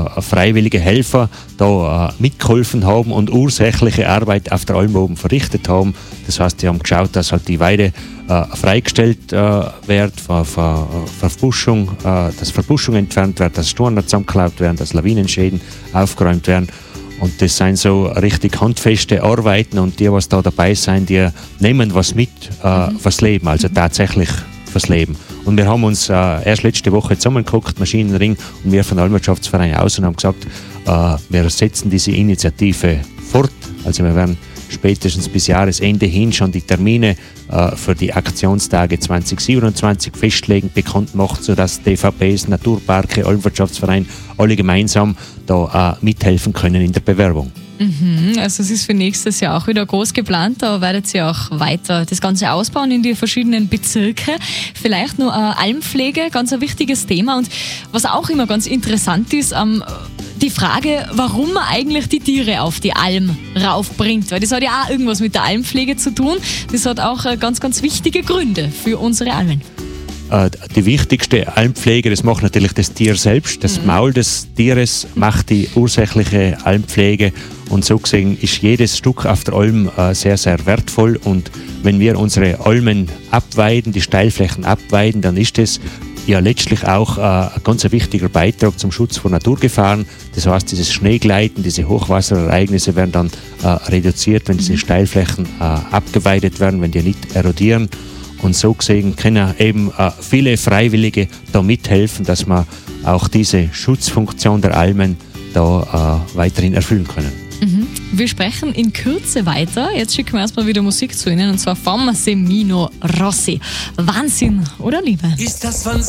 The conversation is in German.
freiwillige Helfer da mitgeholfen haben und ursächliche Arbeit auf der Alm oben verrichtet haben. Das heißt, die haben geschaut, dass halt die Weide freigestellt wird für Verbuschung, dass Verbuschung entfernt wird, dass Stornen zusammengeklaut werden, dass Lawinenschäden aufgeräumt werden. Und das sind so richtig handfeste Arbeiten und die, was da dabei sind, die nehmen was mit fürs Leben, also tatsächlich fürs Leben. Und wir haben uns erst letzte Woche zusammengeguckt, Maschinenring und wir von der Almwirtschaftsverein aus und haben gesagt, wir setzen diese Initiative fort. Also wir werden spätestens bis Jahresende hin schon die Termine für die Aktionstage 2027 festlegen, bekannt macht, sodass DVPs, Naturparke, Almwirtschaftsverein alle gemeinsam da mithelfen können in der Bewerbung. Also es ist für nächstes Jahr auch wieder groß geplant, da werdet ihr auch weiter das Ganze ausbauen in die verschiedenen Bezirke. Vielleicht nur Almpflege, ganz ein wichtiges Thema und was auch immer ganz interessant ist, die Frage, warum man eigentlich die Tiere auf die Alm raufbringt, weil das hat ja auch irgendwas mit der Almpflege zu tun. Das hat auch ganz, ganz wichtige Gründe für unsere Almen. Die wichtigste Almpflege, das macht natürlich das Tier selbst. Das Maul des Tieres macht die ursächliche Almpflege und so gesehen ist jedes Stück auf der Alm sehr, sehr wertvoll und wenn wir unsere Almen abweiden, die Steilflächen abweiden, dann ist das ja letztlich auch ein ganz wichtiger Beitrag zum Schutz vor Naturgefahren. Das heißt, dieses Schneegleiten, diese Hochwasserereignisse werden dann reduziert, wenn diese Steilflächen abgeweidet werden, wenn die nicht erodieren. Und so gesehen können eben viele Freiwillige da mithelfen, dass wir auch diese Schutzfunktion der Almen da weiterhin erfüllen können. Wir sprechen in Kürze weiter. Jetzt schicken wir erstmal wieder Musik zu Ihnen und zwar vom Semino Rossi. Wahnsinn, oder Liebe? Ist das Wahnsinn?